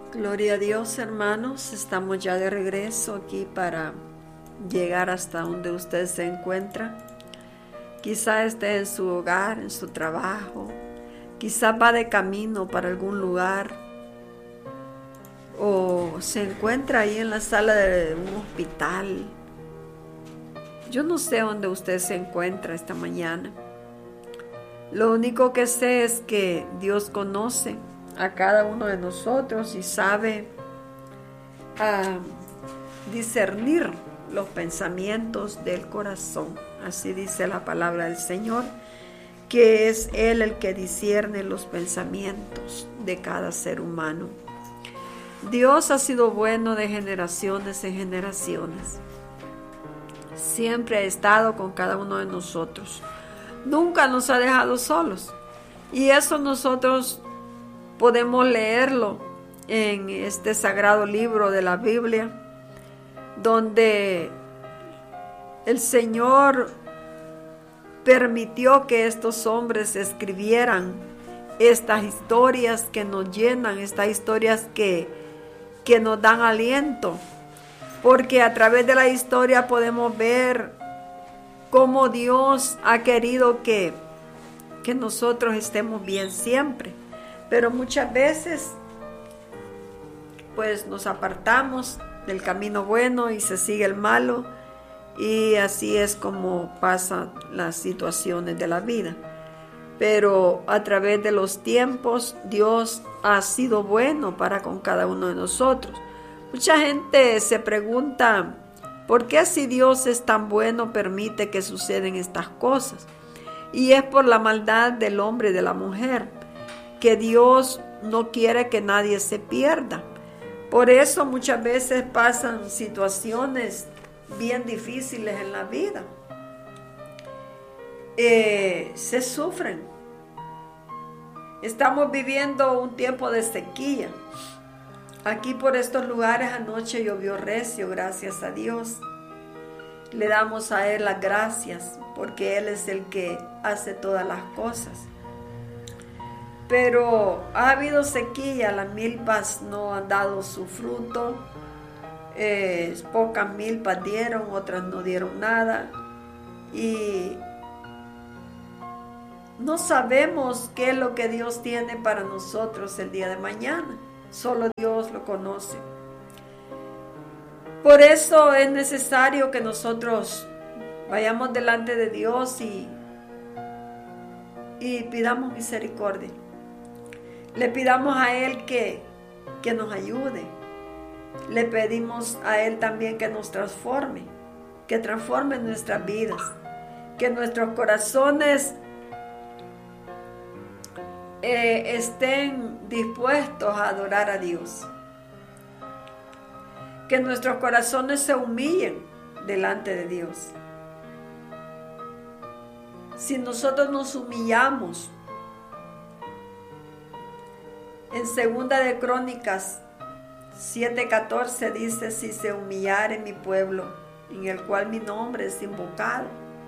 Gloria a Dios, hermanos. Estamos ya de regreso aquí para llegar hasta donde usted se encuentra. Quizá esté en su hogar, en su trabajo. Quizá va de camino para algún lugar. O se encuentra ahí en la sala de un hospital. Yo no sé dónde usted se encuentra esta mañana. Lo único que sé es que Dios conoce a cada uno de nosotros y sabe discernir los pensamientos del corazón. Así dice la palabra del Señor, que es Él el que discierne los pensamientos de cada ser humano. Dios ha sido bueno de generaciones en generaciones. Siempre ha estado con cada uno de nosotros. Nunca nos ha dejado solos. Y eso nosotros podemos leerlo en este sagrado libro de la Biblia, donde el Señor permitió que estos hombres escribieran estas historias que nos llenan, estas historias que nos dan aliento, porque a través de la historia podemos ver cómo Dios ha querido que nosotros estemos bien siempre. Pero muchas veces pues nos apartamos del camino bueno y se sigue el malo, y así es como pasan las situaciones de la vida. Pero a través de los tiempos Dios ha sido bueno para con cada uno de nosotros. Mucha gente se pregunta, ¿por qué si Dios es tan bueno permite que suceden estas cosas? Y es por la maldad del hombre y de la mujer, que Dios no quiere que nadie se pierda. Por eso muchas veces pasan situaciones bien difíciles en la vida. Se sufren. Estamos viviendo un tiempo de sequía. Aquí por estos lugares anoche llovió recio, gracias a Dios. Le damos a Él las gracias porque Él es el que hace todas las cosas. Pero ha habido sequía, las milpas no han dado su fruto, pocas milpas dieron, otras no dieron nada, y no sabemos qué es lo que Dios tiene para nosotros el día de mañana. Solo Dios lo conoce. Por eso es necesario que nosotros vayamos delante de Dios y pidamos misericordia. Le pidamos a Él que nos ayude. Le pedimos a Él también que nos transforme, que transforme nuestras vidas, que nuestros corazones estén dispuestos a adorar a Dios, que nuestros corazones se humillen delante de Dios. Si nosotros nos humillamos, en Segunda de Crónicas 7:14 dice: si se humillare mi pueblo, en el cual mi nombre es invocado.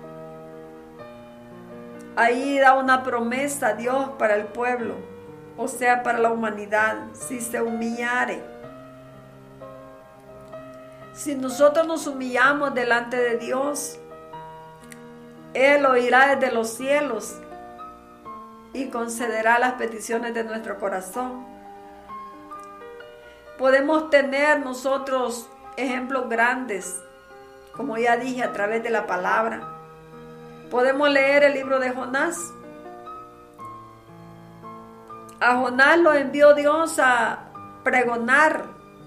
Ahí da una promesa a Dios para el pueblo, o sea, para la humanidad. Si se humillare. Si nosotros nos humillamos delante de Dios, Él oirá desde los cielos y concederá las peticiones de nuestro corazón. Podemos tener nosotros ejemplos grandes, como ya dije, a través de la palabra. Podemos leer el libro de Jonás. A Jonás lo envió Dios a pregonar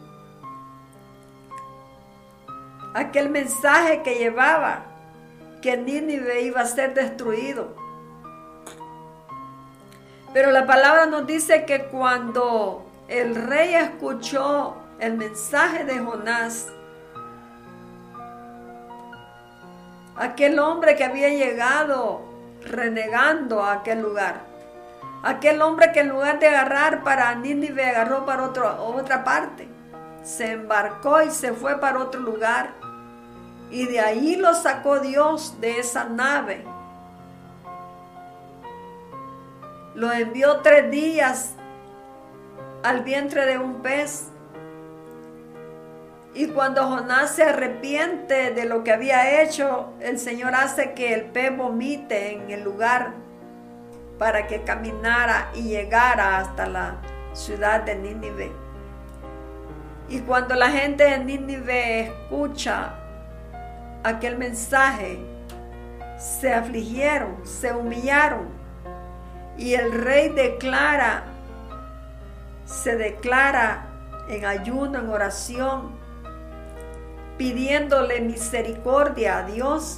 aquel mensaje que llevaba, que Nínive iba a ser destruido. Pero la palabra nos dice que cuando el rey escuchó el mensaje de Jonás, aquel hombre que había llegado renegando a aquel lugar, aquel hombre que en lugar de agarrar para Nínive agarró para otra parte, se embarcó y se fue para otro lugar, y de ahí lo sacó Dios de esa nave. Lo envió 3 días al vientre de un pez. Y cuando Jonás se arrepiente de lo que había hecho, el Señor hace que el pez vomite en el lugar para que caminara y llegara hasta la ciudad de Nínive. Y cuando la gente de Nínive escucha aquel mensaje, se afligieron, se humillaron, y el rey se declara en ayuno, en oración, pidiéndole misericordia a Dios,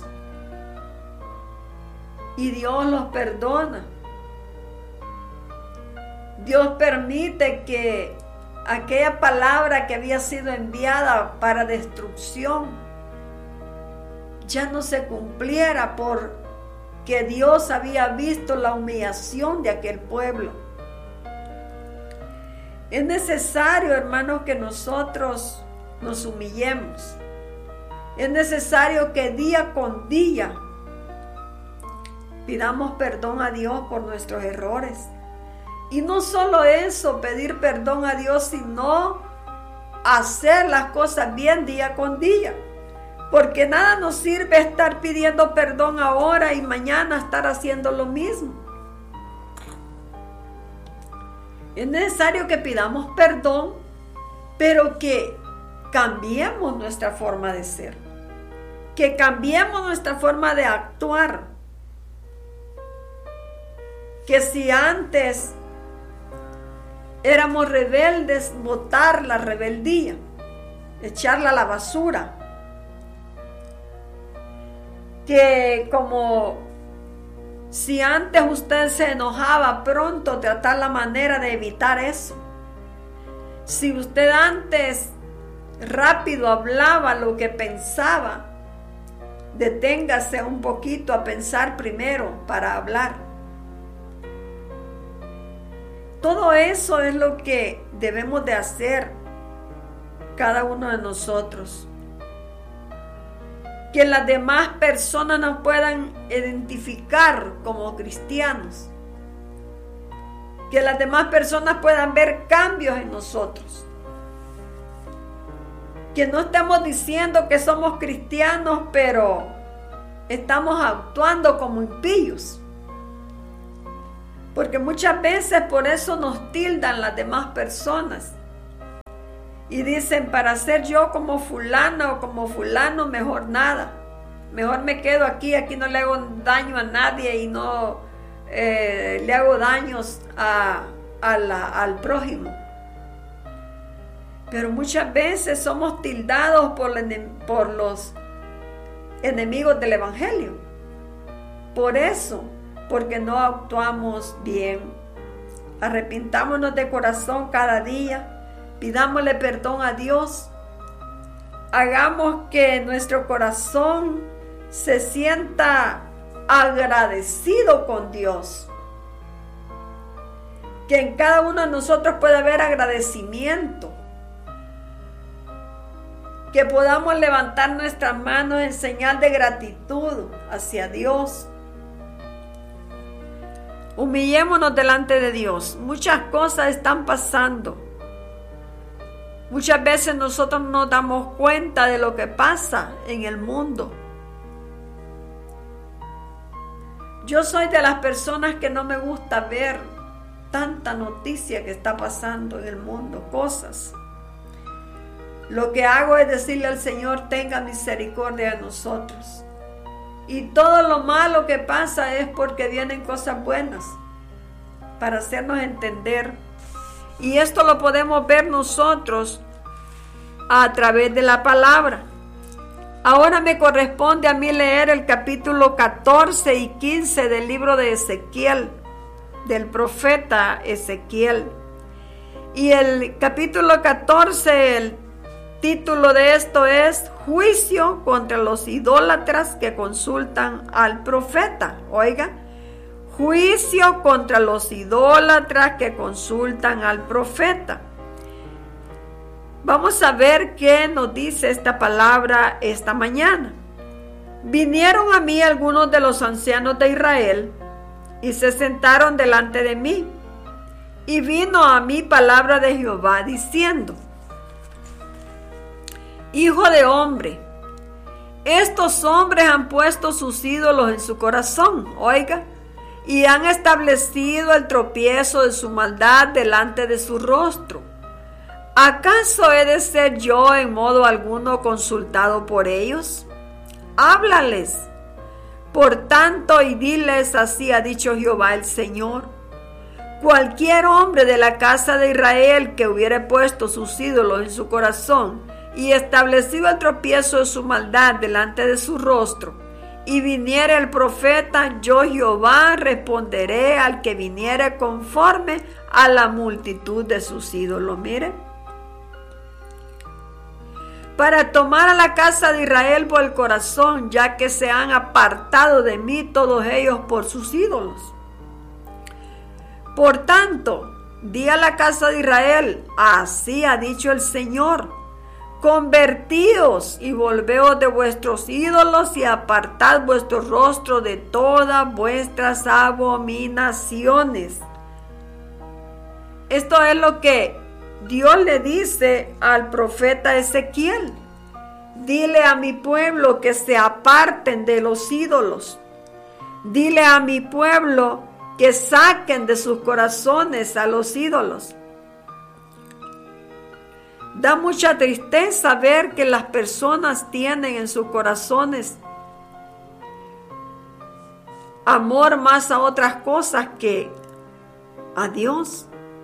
y Dios los perdona. Dios permite que aquella palabra que había sido enviada para destrucción ya no se cumpliera, porque Dios había visto la humillación de aquel pueblo. Es necesario, hermanos, que nosotros nos humillemos. Es necesario que día con día pidamos perdón a Dios por nuestros errores. Y no solo eso, pedir perdón a Dios, sino hacer las cosas bien día con día. Porque nada nos sirve estar pidiendo perdón ahora y mañana estar haciendo lo mismo. Es necesario que pidamos perdón, pero que cambiemos nuestra forma de ser, que cambiemos nuestra forma de actuar. Que si antes éramos rebeldes, botar la rebeldía, echarla a la basura. Que como si antes usted se enojaba, pronto tratar la manera de evitar eso. Si usted antes rápido hablaba lo que pensaba, deténgase un poquito a pensar primero para hablar. Todo eso es lo que debemos de hacer cada uno de nosotros. Que las demás personas nos puedan identificar como cristianos. Que las demás personas puedan ver cambios en nosotros. Que no estemos diciendo que somos cristianos, pero estamos actuando como impíos. Porque muchas veces por eso nos tildan las demás personas. Y dicen, para ser yo como fulana o como fulano, mejor nada. Mejor me quedo aquí no le hago daño a nadie y no le hago daños al prójimo. Pero muchas veces somos tildados por los enemigos del Evangelio. Por eso, porque no actuamos bien. Arrepintámonos de corazón cada día. Pidámosle perdón a Dios. Hagamos que nuestro corazón se sienta agradecido con Dios. Que en cada uno de nosotros pueda haber agradecimiento. Que podamos levantar nuestras manos en señal de gratitud hacia Dios. Humillémonos delante de Dios. Muchas cosas están pasando. Muchas veces nosotros no nos damos cuenta de lo que pasa en el mundo. Yo soy de las personas que no me gusta ver tanta noticia que está pasando en el mundo, cosas. Lo que hago es decirle al Señor, tenga misericordia de nosotros. Y todo lo malo que pasa es porque vienen cosas buenas para hacernos entender. Y esto lo podemos ver nosotros a través de la palabra. Ahora me corresponde a mí leer el capítulo 14 y 15 del libro de Ezequiel, del profeta Ezequiel. Y el capítulo 14, el título de esto es Juicio contra los idólatras que consultan al profeta. Oiga, juicio contra los idólatras que consultan al profeta. Vamos a ver qué nos dice esta palabra esta mañana. Vinieron a mí algunos de los ancianos de Israel y se sentaron delante de mí. Y vino a mí palabra de Jehová diciendo: Hijo de hombre, estos hombres han puesto sus ídolos en su corazón, oiga, y han establecido el tropiezo de su maldad delante de su rostro. ¿Acaso he de ser yo en modo alguno consultado por ellos? Háblales, por tanto, y diles: así ha dicho Jehová el Señor. Cualquier hombre de la casa de Israel que hubiere puesto sus ídolos en su corazón y establecido el tropiezo de su maldad delante de su rostro, y viniere el profeta, yo Jehová responderé al que viniere conforme a la multitud de sus ídolos. Mire, para tomar a la casa de Israel por el corazón, ya que se han apartado de mí todos ellos por sus ídolos. Por tanto, di a la casa de Israel: así ha dicho el Señor, convertíos y volveos de vuestros ídolos y apartad vuestro rostro de todas vuestras abominaciones. Esto es lo que Dios le dice al profeta Ezequiel: dile a mi pueblo que se aparten de los ídolos. Dile a mi pueblo que saquen de sus corazones a los ídolos. Da mucha tristeza ver que las personas tienen en sus corazones amor más a otras cosas que a Dios.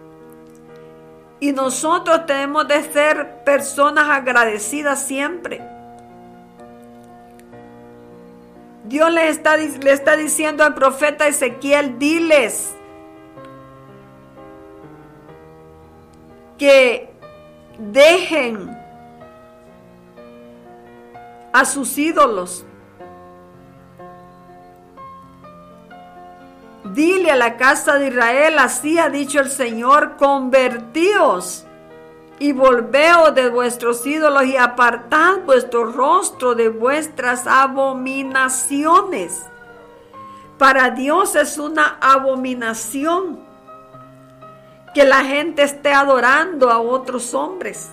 Y nosotros tenemos de ser personas agradecidas siempre. Dios le está diciendo al profeta Ezequiel: diles que dejen a sus ídolos. Dile a la casa de Israel: así ha dicho el Señor, convertíos y volveos de vuestros ídolos y apartad vuestro rostro de vuestras abominaciones. Para Dios es una abominación que la gente esté adorando a otros hombres,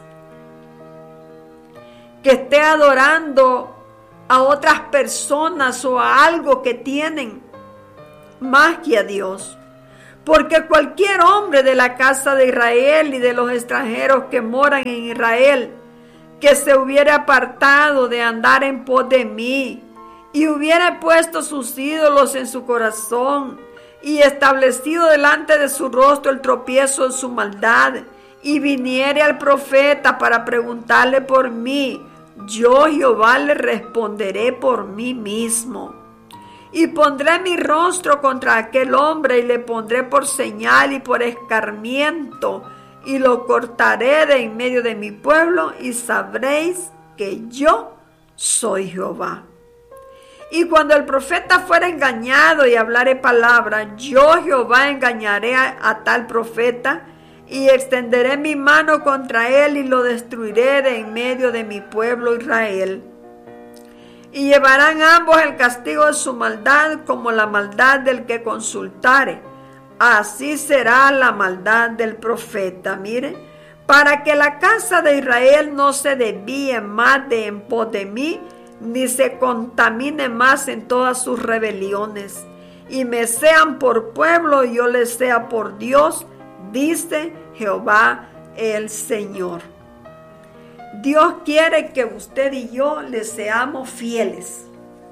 que esté adorando a otras personas o a algo que tienen más que a Dios. Porque cualquier hombre de la casa de Israel y de los extranjeros que moran en Israel, que se hubiera apartado de andar en pos de mí y hubiera puesto sus ídolos en su corazón y establecido delante de su rostro el tropiezo de su maldad, y viniere al profeta para preguntarle por mí, yo Jehová le responderé por mí mismo. Y pondré mi rostro contra aquel hombre y le pondré por señal y por escarmiento, y lo cortaré de en medio de mi pueblo, y sabréis que yo soy Jehová. Y cuando el profeta fuera engañado y hablare palabra, yo Jehová engañaré a tal profeta, y extenderé mi mano contra él y lo destruiré de en medio de mi pueblo Israel. Y llevarán ambos el castigo de su maldad como la maldad del que consultare. Así será la maldad del profeta. Mire, para que la casa de Israel no se desvíe más de en pos de mí, ni se contamine más en todas sus rebeliones, y me sean por pueblo y yo les sea por Dios, dice Jehová el Señor. Dios quiere que usted y yo le seamos fieles.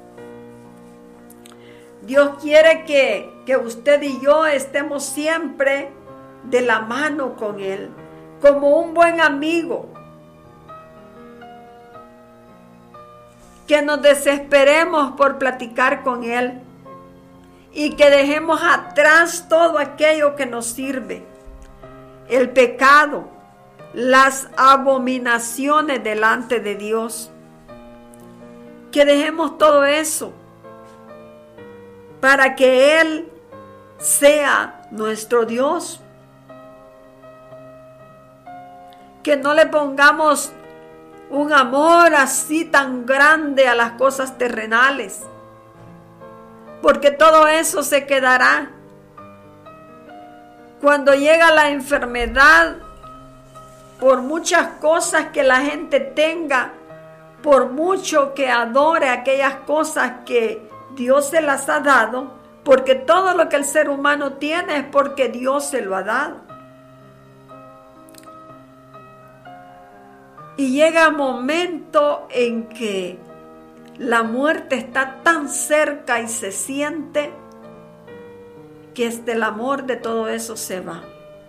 Dios quiere que usted y yo estemos siempre de la mano con Él, como un buen amigo. Que nos desesperemos por platicar con Él y que dejemos atrás todo aquello que nos sirve. El pecado, las abominaciones delante de Dios. Que dejemos todo eso para que Él sea nuestro Dios. Que no le pongamos un amor así tan grande a las cosas terrenales, porque todo eso se quedará. Cuando llega la enfermedad, por muchas cosas que la gente tenga, por mucho que adore aquellas cosas que Dios se las ha dado, porque todo lo que el ser humano tiene es porque Dios se lo ha dado. Y llega un momento en que la muerte está tan cerca y se siente que hasta el amor de todo eso se va.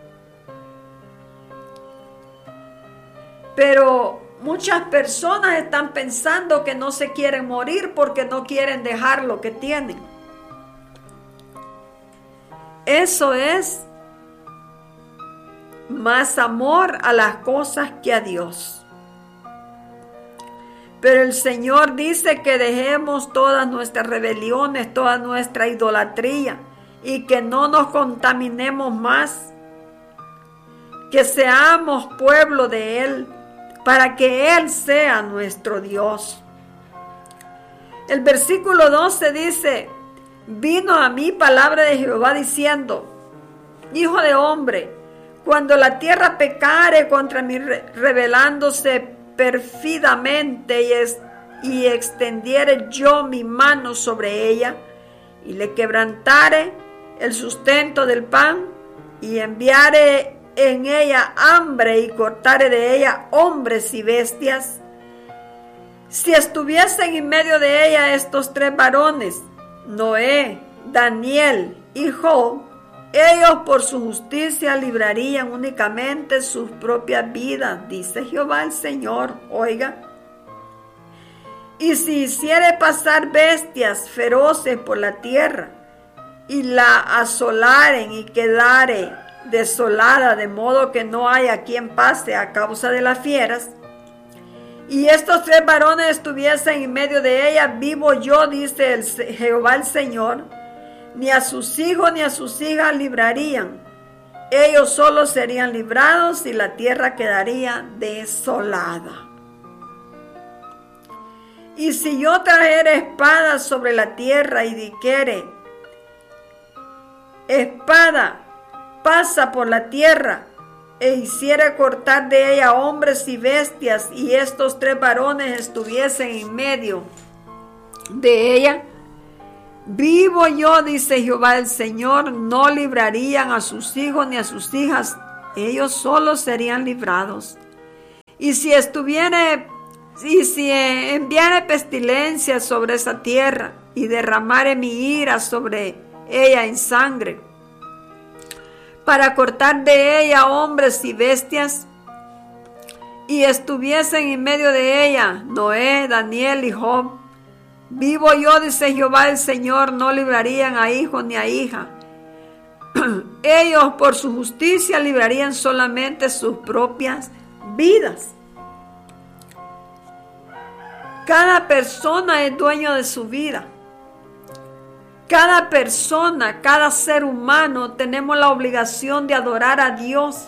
Pero muchas personas están pensando que no se quieren morir porque no quieren dejar lo que tienen. Eso es más amor a las cosas que a Dios. Pero el Señor dice que dejemos todas nuestras rebeliones, toda nuestra idolatría y que no nos contaminemos más, que seamos pueblo de Él, para que Él sea nuestro Dios. El versículo 12 dice: vino a mí palabra de Jehová diciendo: hijo de hombre, cuando la tierra pecare contra mí, rebelándose perfidamente, y extendiere yo mi mano sobre ella, y le quebrantare el sustento del pan, y enviare en ella hambre, y cortare de ella hombres y bestias, si estuviesen en medio de ella estos tres varones, Noé, Daniel y Job, ellos por su justicia librarían únicamente sus propias vidas, dice Jehová el Señor. Oiga, y si hiciere pasar bestias feroces por la tierra, y la asolaren y quedare desolada, de modo que no haya quien pase a causa de las fieras, y estos tres varones estuviesen en medio de ella, vivo yo, dice Jehová el Señor, ni a sus hijos ni a sus hijas librarían. Ellos solo serían librados y la tierra quedaría desolada. Y si yo trajere espada sobre la tierra y dijere: espada pasa por la tierra, e hiciera cortar de ella hombres y bestias, y estos tres varones estuviesen en medio de ella, vivo yo, dice Jehová el Señor, no librarían a sus hijos ni a sus hijas, ellos solos serían librados. Y si enviare pestilencia sobre esa tierra, y derramare mi ira sobre ella en sangre, para cortar de ella hombres y bestias, y estuviesen en medio de ella Noé, Daniel y Job, vivo yo, dice Jehová el Señor, no librarían a hijo ni a hija. Ellos por su justicia librarían solamente sus propias vidas. Cada persona es dueño de su vida. Cada persona, cada ser humano tenemos la obligación de adorar a Dios.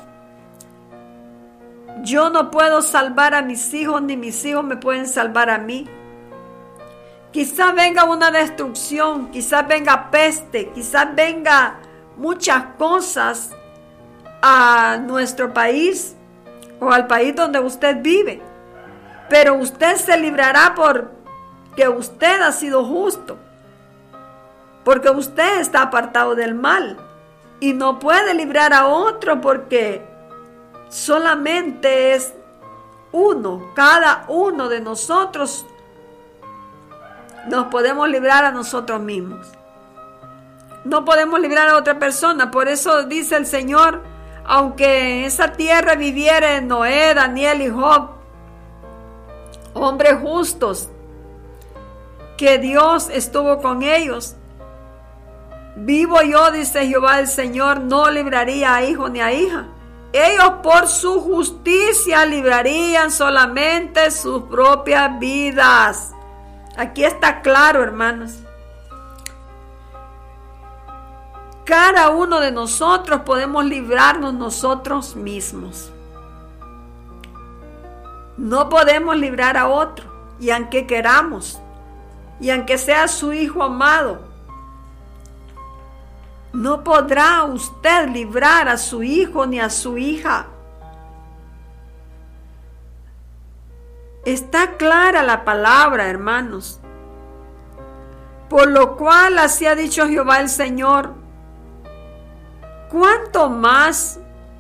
Yo no puedo salvar a mis hijos, ni mis hijos me pueden salvar a mí. Quizás venga una destrucción, quizás venga peste, quizás venga muchas cosas a nuestro país o al país donde usted vive. Pero usted se librará porque usted ha sido justo. Porque usted está apartado del mal y no puede librar a otro porque solamente es uno. Cada uno de nosotros nos podemos librar a nosotros mismos. No podemos librar a otra persona. Por eso dice el Señor, aunque en esa tierra vivieren Noé, Daniel y Job, hombres justos, que Dios estuvo con ellos, vivo yo, dice Jehová el Señor, no libraría a hijo ni a hija. Ellos por su justicia librarían solamente sus propias vidas. Aquí está claro, hermanos. Cada uno de nosotros podemos librarnos nosotros mismos. No podemos librar a otro, y aunque queramos, y aunque sea su hijo amado, no podrá usted librar a su hijo ni a su hija. Está clara la palabra, hermanos. Por lo cual así ha dicho Jehová el Señor: ¿cuánto más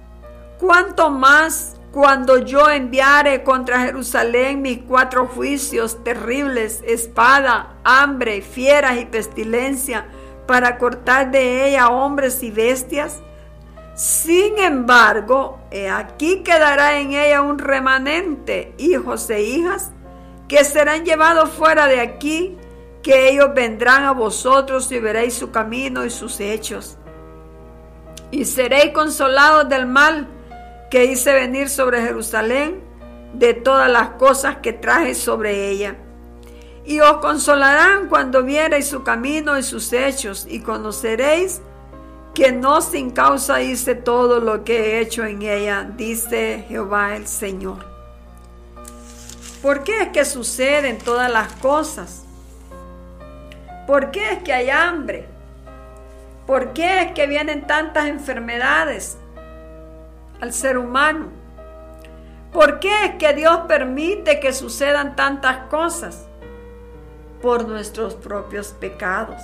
cuando yo enviare contra Jerusalén mis 4 juicios terribles, espada, hambre, fieras y pestilencia, para cortar de ella hombres y bestias? Sin embargo, he aquí quedará en ella un remanente, hijos e hijas, que serán llevados fuera de aquí, que ellos vendrán a vosotros y veréis su camino y sus hechos. Y seréis consolados del mal que hice venir sobre Jerusalén, de todas las cosas que traje sobre ella. Y os consolarán cuando viereis su camino y sus hechos, y conoceréis que no sin causa hice todo lo que he hecho en ella, dice Jehová el Señor. ¿Por qué es que suceden todas las cosas? ¿Por qué es que hay hambre? ¿Por qué es que vienen tantas enfermedades al ser humano? ¿Por qué es que Dios permite que sucedan tantas cosas? Por nuestros propios pecados.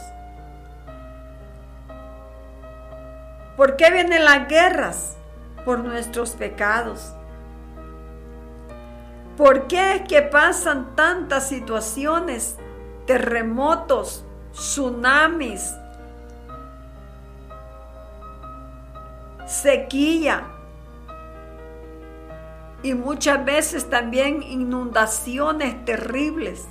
¿Por qué vienen las guerras? Por nuestros pecados. ¿Por qué es que pasan tantas situaciones, terremotos, tsunamis, sequía y muchas veces también inundaciones terribles?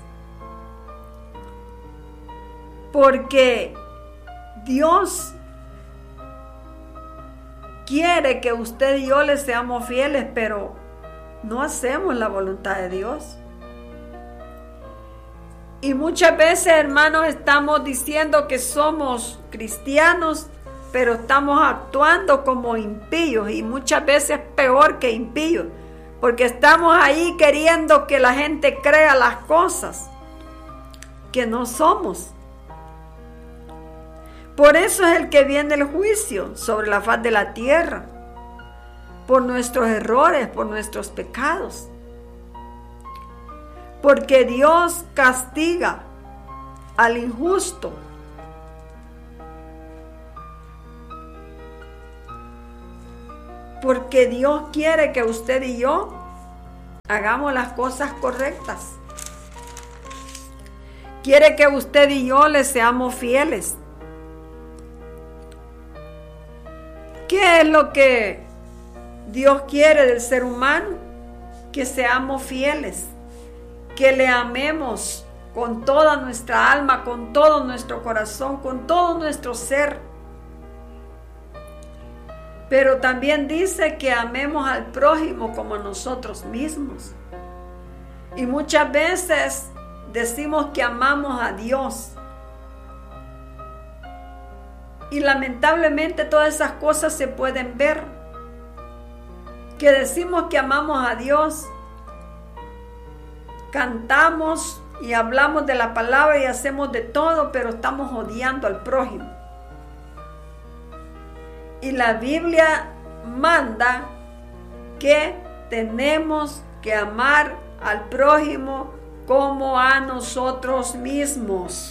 Porque Dios quiere que usted y yo le seamos fieles, pero no hacemos la voluntad de Dios. Y muchas veces, hermanos, estamos diciendo que somos cristianos, pero estamos actuando como impíos, y muchas veces peor que impíos, porque estamos ahí queriendo que la gente crea las cosas que no somos. Por eso es el que viene el juicio sobre la faz de la tierra, por nuestros errores, por nuestros pecados. Porque Dios castiga al injusto. Porque Dios quiere que usted y yo hagamos las cosas correctas. Quiere que usted y yo le seamos fieles. ¿Qué es lo que Dios quiere del ser humano? Que seamos fieles, que le amemos con toda nuestra alma, con todo nuestro corazón, con todo nuestro ser. Pero también dice que amemos al prójimo como a nosotros mismos. Y muchas veces decimos que amamos a Dios. Y lamentablemente todas esas cosas se pueden ver. Que decimos que amamos a Dios, cantamos y hablamos de la palabra y hacemos de todo, pero estamos odiando al prójimo. Y la Biblia manda que tenemos que amar al prójimo como a nosotros mismos.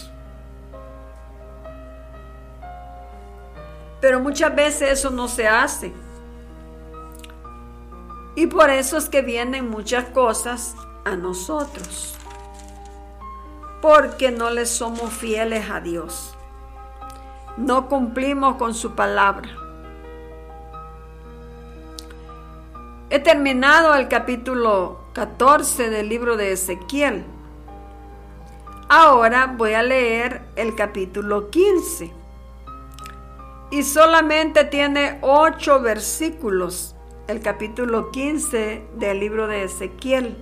Pero muchas veces eso no se hace. Y por eso es que vienen muchas cosas a nosotros. Porque no le somos fieles a Dios. No cumplimos con su palabra. He terminado el capítulo 14 del libro de Ezequiel. Ahora voy a leer el capítulo 15. Y solamente tiene 8 versículos, el capítulo 15 del libro de Ezequiel.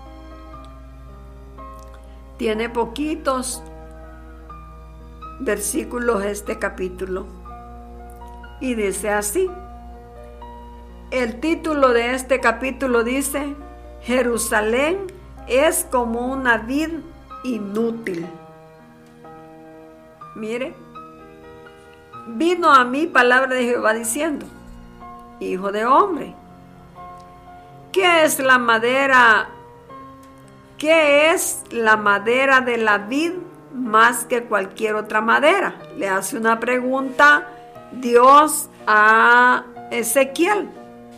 Tiene poquitos versículos este capítulo. Y dice así. El título de este capítulo dice: Jerusalén es como una vid inútil. Mire. vino a mí palabra de Jehová diciendo: hijo de hombre, ¿qué es la madera? ¿Qué es la madera de la vid más que cualquier otra madera? Le hace una pregunta Dios a Ezequiel.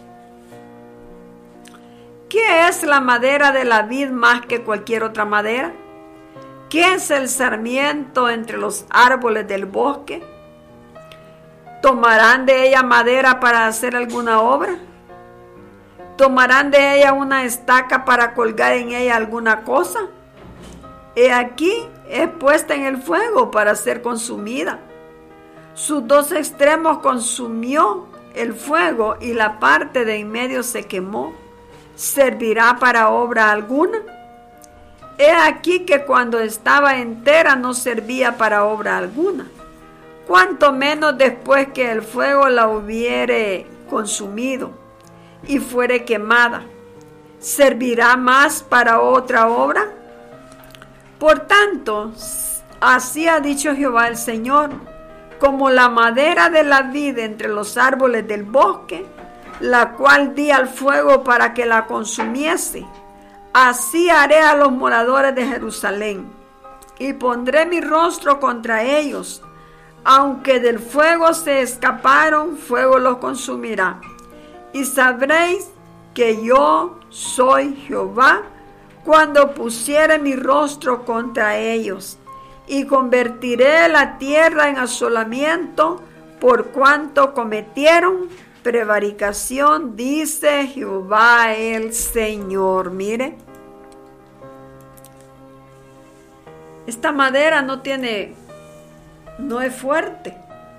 ¿Qué es la madera de la vid más que cualquier otra madera? ¿Qué es el sarmiento entre los árboles del bosque? ¿Tomarán de ella madera para hacer alguna obra? ¿Tomarán de ella una estaca para colgar en ella alguna cosa? He aquí, es puesta en el fuego para ser consumida. Sus dos extremos consumió el fuego y la parte de en medio se quemó. ¿Servirá para obra alguna? He aquí que cuando estaba entera no servía para obra alguna. Cuanto menos después que el fuego la hubiere consumido y fuere quemada, ¿servirá más para otra obra? Por tanto, así ha dicho Jehová el Señor: como la madera de la vid entre los árboles del bosque, la cual di al fuego para que la consumiese, así haré a los moradores de Jerusalén, y pondré mi rostro contra ellos. Aunque del fuego se escaparon, fuego los consumirá. Y sabréis que yo soy Jehová, cuando pusiere mi rostro contra ellos, y convertiré la tierra en asolamiento, por cuanto cometieron prevaricación, dice Jehová el Señor. Mire, esta madera no es fuerte.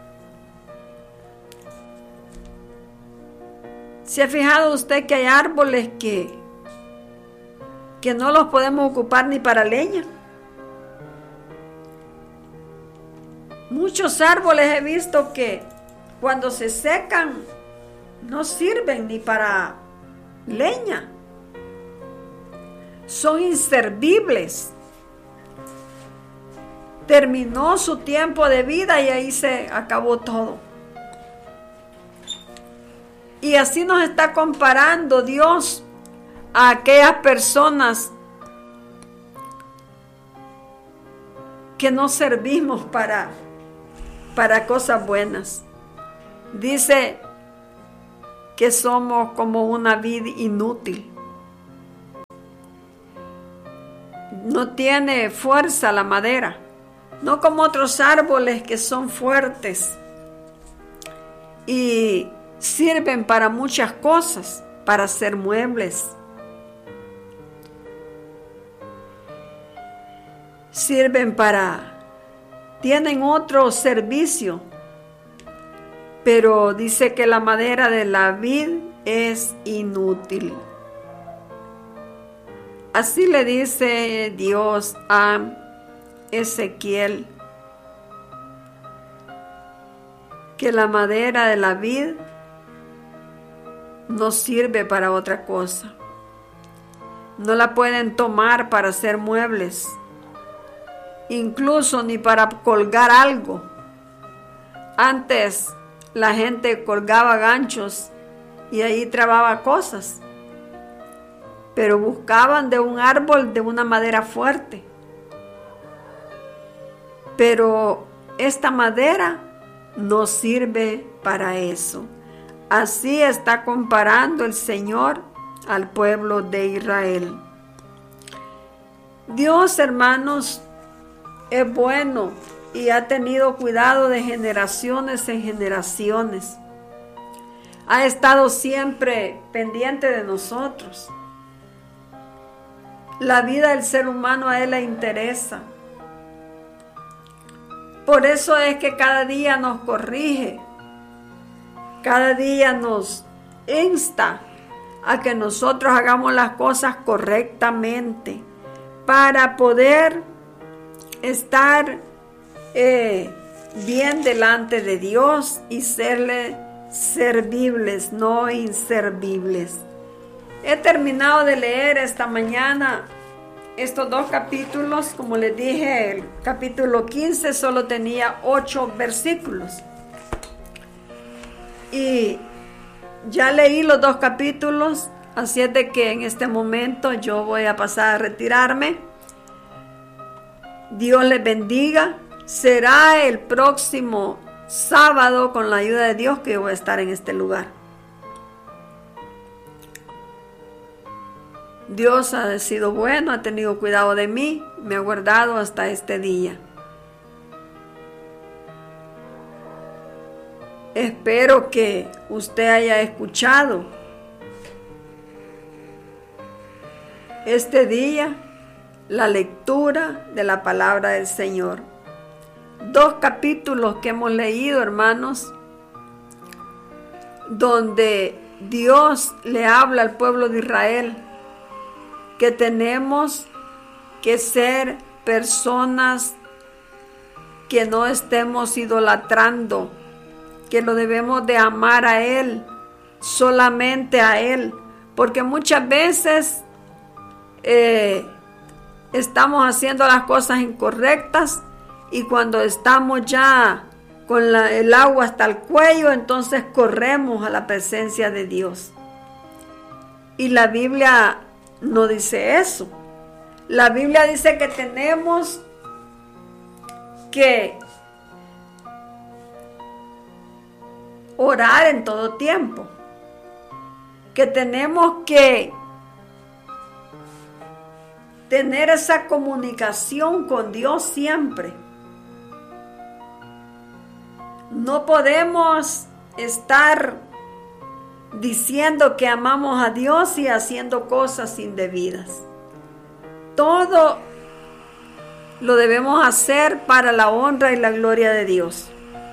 ¿Se ha fijado usted que hay árboles que no los podemos ocupar ni para leña? Muchos árboles he visto que cuando se secan no sirven ni para leña. Son inservibles. Terminó su tiempo de vida y ahí se acabó todo. Y así nos está comparando Dios a aquellas personas que no servimos para cosas buenas. Dice que somos como una vid inútil. No tiene fuerza la madera, no como otros árboles que son fuertes y sirven para muchas cosas, para hacer muebles, tienen otro servicio, pero dice que la madera de la vid es inútil. Así le dice Dios a Ezequiel, que la madera de la vid no sirve para otra cosa. No la pueden tomar para hacer muebles, incluso ni para colgar algo. Antes la gente colgaba ganchos y ahí trababa cosas, pero buscaban de un árbol de una madera fuerte. Pero esta madera no sirve para eso. Así está comparando el Señor al pueblo de Israel. Dios, hermanos, es bueno y ha tenido cuidado de generaciones en generaciones. Ha estado siempre pendiente de nosotros. La vida del ser humano a Él le interesa. Por eso es que cada día nos corrige, cada día nos insta a que nosotros hagamos las cosas correctamente para poder estar bien delante de Dios y serle servibles, no inservibles. He terminado de leer esta mañana estos dos capítulos. Como les dije, el capítulo 15 solo tenía 8 versículos. Y ya leí los 2 capítulos, así es de que en este momento yo voy a pasar a retirarme. Dios les bendiga. Será el próximo sábado, con la ayuda de Dios, que yo voy a estar en este lugar. Dios ha sido bueno, ha tenido cuidado de mí, me ha guardado hasta este día. Espero que usted haya escuchado este día la lectura de la palabra del Señor. 2 capítulos que hemos leído, hermanos, donde Dios le habla al pueblo de Israel que tenemos que ser personas que no estemos idolatrando, que lo debemos de amar a Él, solamente a Él, porque muchas veces estamos haciendo las cosas incorrectas y cuando estamos ya con el agua hasta el cuello, entonces corremos a la presencia de Dios. Y la Biblia no dice eso. La Biblia dice que tenemos que orar en todo tiempo, que tenemos que tener esa comunicación con Dios siempre. No podemos estar diciendo que amamos a Dios y haciendo cosas indebidas. Todo lo debemos hacer para la honra y la gloria de Dios.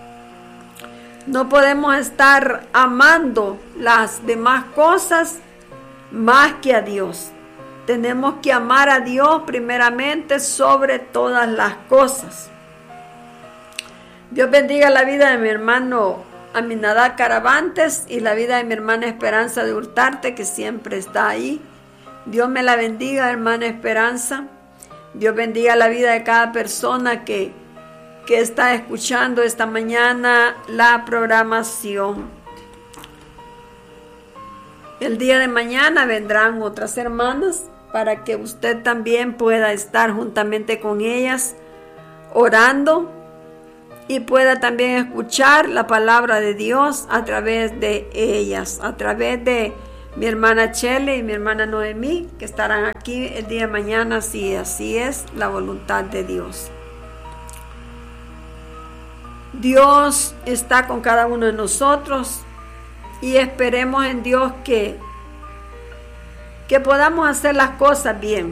No podemos estar amando las demás cosas más que a Dios. Tenemos que amar a Dios primeramente sobre todas las cosas. Dios bendiga la vida de mi hermano Aminadab Caravantes y la vida de mi hermana Esperanza de Hurtarte, que siempre está ahí. Dios me la bendiga, hermana Esperanza. Dios bendiga la vida de cada persona que está escuchando esta mañana la programación. El día de mañana vendrán otras hermanas para que usted también pueda estar juntamente con ellas orando y pueda también escuchar la palabra de Dios a través de ellas, a través de mi hermana Chele y mi hermana Noemí, que estarán aquí el día de mañana, si así es la voluntad de Dios. Dios está con cada uno de nosotros y esperemos en Dios que podamos hacer las cosas bien,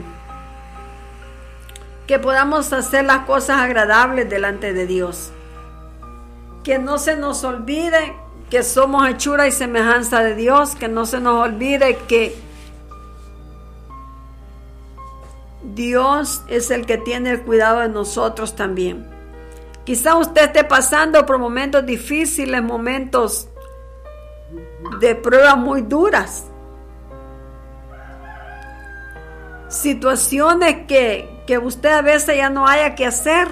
que podamos hacer las cosas agradables delante de Dios, que no se nos olvide que somos hechura y semejanza de Dios, que no se nos olvide que Dios es el que tiene el cuidado de nosotros también. Quizá usted esté pasando por momentos difíciles, momentos de pruebas muy duras, situaciones que usted a veces ya no haya que hacer,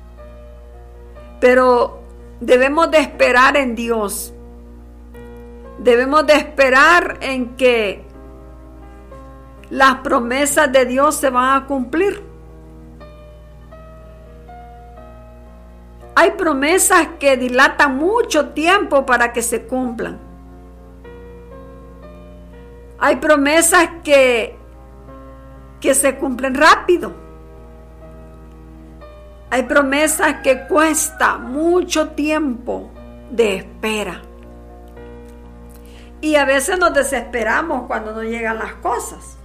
pero debemos de esperar en Dios, debemos de esperar en que las promesas de Dios se van a cumplir. Hay promesas que dilatan mucho tiempo para que se cumplan. Hay promesas que se cumplen rápido. Hay promesas que cuesta mucho tiempo de espera. Y a veces nos desesperamos cuando no llegan las cosas.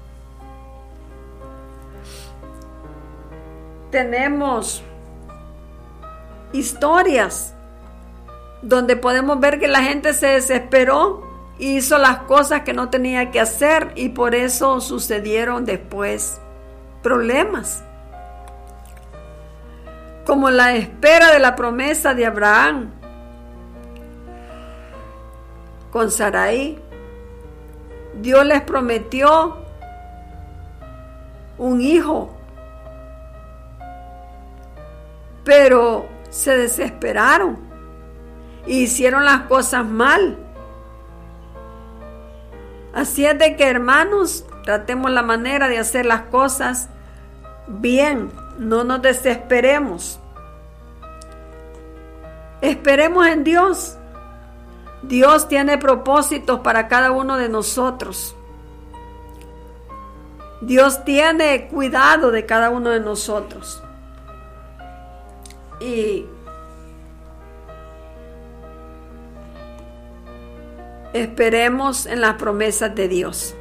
Tenemos historias donde podemos ver que la gente se desesperó y hizo las cosas que no tenía que hacer y por eso sucedieron después problemas. Como la espera de la promesa de Abraham con Sarai. Dios les prometió un hijo, pero se desesperaron e hicieron las cosas mal Así es de que, hermanos, tratemos la manera de hacer las cosas bien, no nos desesperemos. Esperemos en Dios. Dios tiene propósitos para cada uno de nosotros. Dios tiene cuidado de cada uno de nosotros. Y esperemos en las promesas de Dios.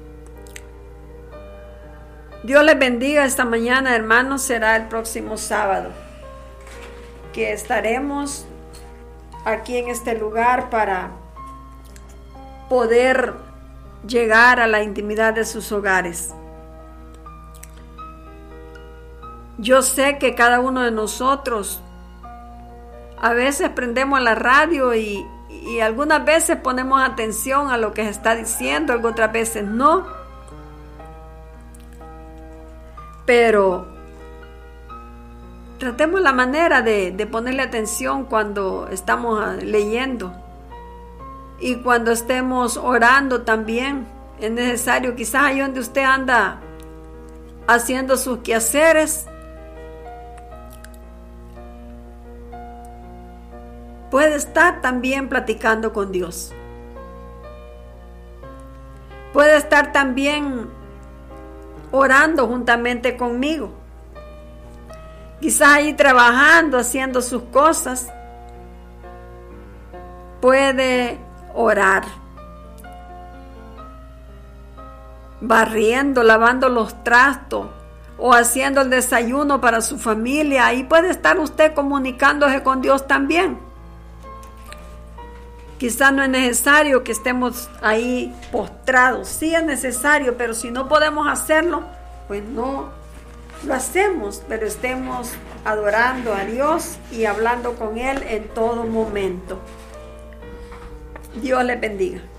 Dios les bendiga esta mañana, hermanos. Será el próximo sábado que estaremos aquí en este lugar para poder llegar a la intimidad de sus hogares. Yo sé que cada uno de nosotros a veces prendemos la radio y algunas veces ponemos atención a lo que se está diciendo, otras veces no. Pero tratemos la manera de ponerle atención cuando estamos leyendo y cuando estemos orando también. Es necesario, quizás ahí donde usted anda haciendo sus quehaceres, puede estar también platicando con Dios. Puede estar también orando juntamente conmigo. Quizás ahí trabajando, haciendo sus cosas, puede orar. Barriendo, lavando los trastos o haciendo el desayuno para su familia. Ahí puede estar usted comunicándose con Dios también. Quizás no es necesario que estemos ahí postrados. Sí es necesario, pero si no podemos hacerlo, pues no lo hacemos, pero estemos adorando a Dios y hablando con Él en todo momento. Dios les bendiga.